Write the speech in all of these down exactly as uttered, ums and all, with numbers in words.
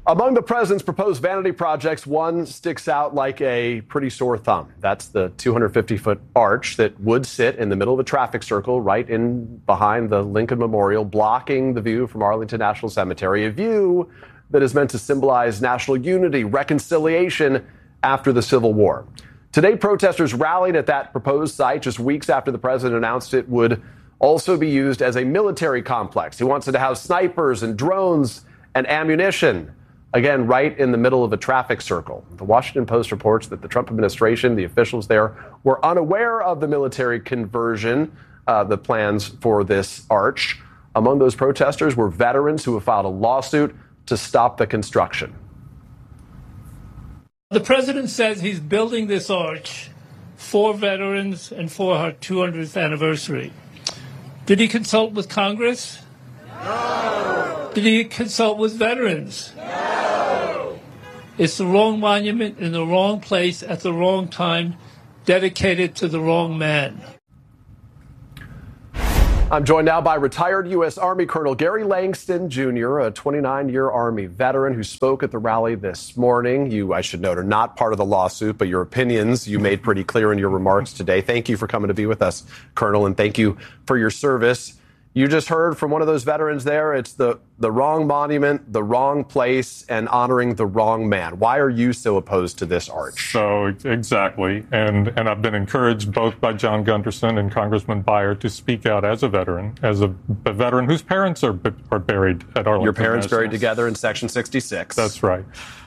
Among the president's proposed vanity projects, one sticks out like a pretty sore thumb. That's the two hundred fifty foot arch that would sit in the middle of a traffic circle right in behind the Lincoln Memorial, blocking the view from Arlington National Cemetery, a view that is meant to symbolize national unity, reconciliation after the Civil War. Today, protesters rallied at that proposed site just weeks after the president announced it would also be used as a military complex. He wants it to house snipers and drones and ammunition. Again, right in the middle of a traffic circle. The Washington Post reports that the Trump administration, the officials there, were unaware of the military conversion, uh, the plans for this arch. Among those protesters were veterans who have filed a lawsuit to stop the construction. The president says he's building this arch for veterans and for our two hundredth anniversary. Did he consult with Congress? No. Did he consult with veterans? No. It's the wrong monument in the wrong place at the wrong time, dedicated to the wrong man. I'm joined now by retired U S. Army Colonel Gary Langston, Junior, a twenty-nine year Army veteran who spoke at the rally this morning. You, I should note, are not part of the lawsuit, but your opinions you made pretty clear in your remarks today. Thank you for coming to be with us, Colonel, and thank you for your service. You just heard from one of those veterans there. It's the, the wrong monument, the wrong place, and honoring the wrong man. Why are you so opposed to this arch? So exactly. And and I've been encouraged both by John Gunderson and Congressman Beyer to speak out as a veteran, as a, a veteran whose parents are are buried at Arlington. Your parents National. buried together in Section sixty-six. That's right.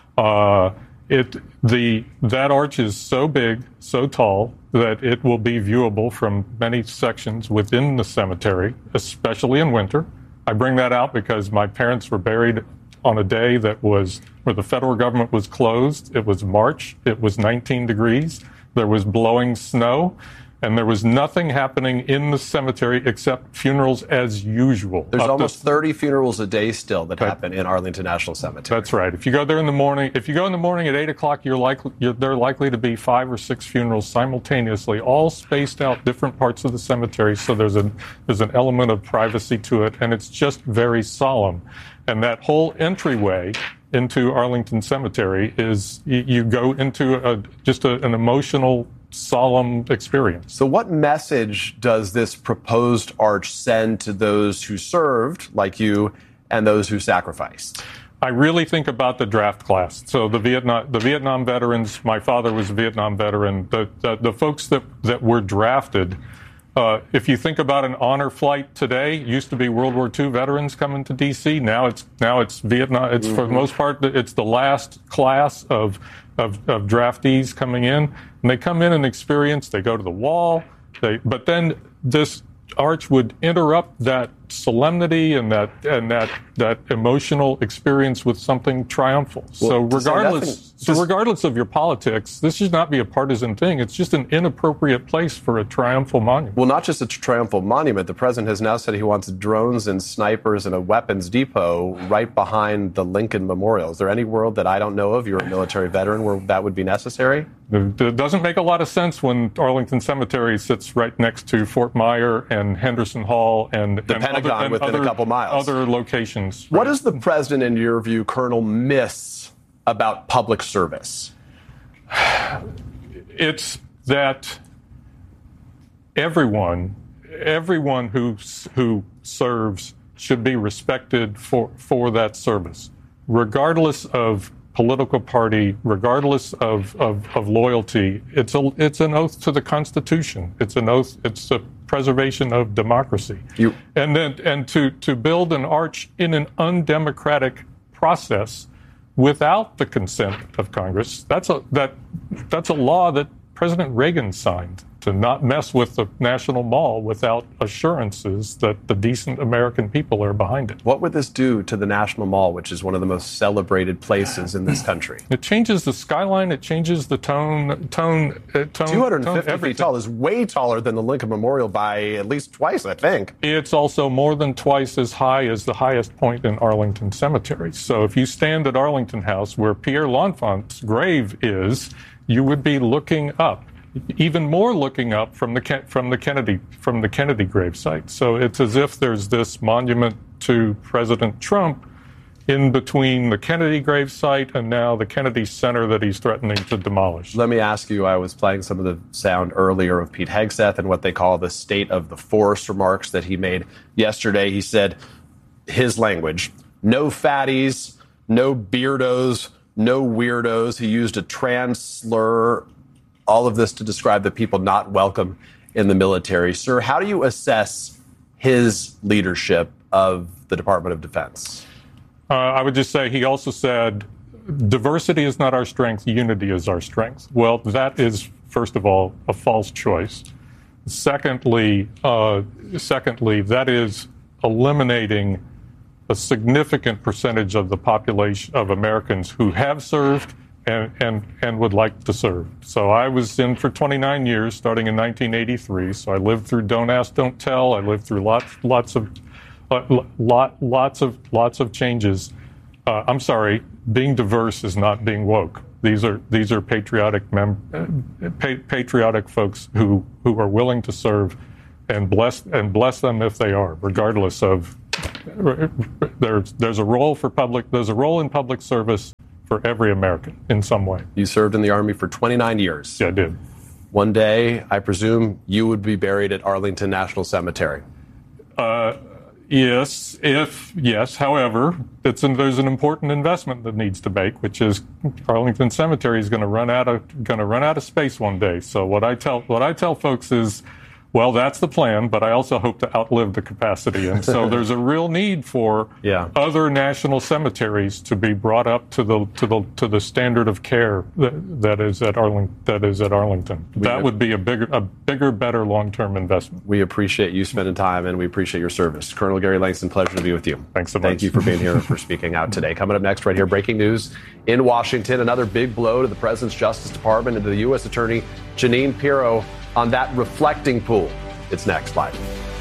Uh, it the that arch is so big, so tall, that it will be viewable from many sections within the cemetery, especially in winter. I bring that out because my parents were buried on a day that was where the federal government was closed. It was March. It was nineteen degrees. There was blowing snow. And there was nothing happening in the cemetery except funerals as usual. There's almost thirty funerals a day still that happen in Arlington National Cemetery. That's right. If you go there in the morning, if you go in the morning at eight o'clock, you're likely, you're, there are likely to be five or six funerals simultaneously, all spaced out different parts of the cemetery. So there's a there's an element of privacy to it, and it's just very solemn. And that whole entryway into Arlington Cemetery is you, you go into a, just a, an emotional, solemn experience. So what message does this proposed arch send to those who served, like you, and those who sacrificed? I really think about the draft class. So the Vietnam, the Vietnam veterans, my father was a Vietnam veteran, the, the, the folks that, that were drafted, uh, if you think about an honor flight today, it used to be World War Two veterans coming to D C. Now it's, now it's Vietnam. It's mm-hmm. for the most part, it's the last class of Of, of draftees coming in, and they come in and experience, they go to the wall, they, but then this arch would interrupt that solemnity and that and that that emotional experience with something triumphal. Well, so regardless, nothing, so just, regardless of your politics, this should not be a partisan thing. It's just an inappropriate place for a triumphal monument. Well, not just a triumphal monument. The president has now said he wants drones and snipers and a weapons depot right behind the Lincoln Memorial. Is there any world that I don't know of, you're a military veteran, where that would be necessary? It doesn't make a lot of sense when Arlington Cemetery sits right next to Fort Myer and Henderson Hall and the and Pentagon other, and within other, a couple miles. Other locations. What right. does the president, in your view, Colonel, miss about public service? It's that everyone, everyone who who serves should be respected for, for that service, regardless of political party, regardless of, of, of loyalty. It's a it's an oath to the Constitution. It's an oath. It's a preservation of democracy. You. And then and to to build an arch in an undemocratic process without the consent of Congress. That's a that that's a law that President Reagan signed, to not mess with the National Mall without assurances that the decent American people are behind it. What would this do to the National Mall, which is one of the most celebrated places in this country? It changes the skyline. It changes the tone. Tone. Uh, tone two hundred fifty tone, feet tall is way taller than the Lincoln Memorial by at least twice, I think. It's also more than twice as high as the highest point in Arlington Cemetery. So if you stand at Arlington House, where Pierre L'Enfant's grave is, you would be looking up, even more looking up from the from the Kennedy from the Kennedy gravesite. So it's as if there's this monument to President Trump in between the Kennedy gravesite and now the Kennedy Center that he's threatening to demolish. Let me ask you, I was playing some of the sound earlier of Pete Hegseth and what they call the state of the forest remarks that he made yesterday. He said, his language, no fatties, no beardos, no weirdos. He used a trans slur, all of this to describe the people not welcome in the military. Sir, how do you assess his leadership of the Department of Defense? Uh, I would just say he also said, diversity is not our strength, unity is our strength. Well, that is, first of all, a false choice. Secondly, uh, secondly, that is eliminating a significant percentage of the population of Americans who have served and, and, and would like to serve. So I was in for twenty-nine years, starting in nineteen eighty-three. So I lived through Don't Ask, Don't Tell. I lived through lots, lots of, uh, lot, lots of, lots of changes. Uh, I'm sorry, being diverse is not being woke. These are these are patriotic mem- pa- patriotic folks who, who are willing to serve, and bless and bless them if they are, regardless of. There's there's a role for public. There's a role in public service for every American in some way. You served in the Army for twenty-nine years. Yeah, I did. One day, I presume you would be buried at Arlington National Cemetery. Uh, yes, if yes. However, it's an, there's an important investment that needs to make, which is Arlington Cemetery is going to run out of going to run out of space one day. So what I tell what I tell folks is, well, that's the plan, but I also hope to outlive the capacity. And so there's a real need for yeah. other national cemeteries to be brought up to the to the to the standard of care that, that is at Arlington. That is at Arlington. We that would be a bigger, a bigger, better long-term investment. We appreciate you spending time, and we appreciate your service, Colonel Gary Langston. Pleasure to be with you. Thanks so much. Thank you for being here and for speaking out today. Coming up next, right here, breaking news in Washington. Another big blow to the President's Justice Department and to the U S Attorney Jeanine Pirro on that reflecting pool. It's next, live.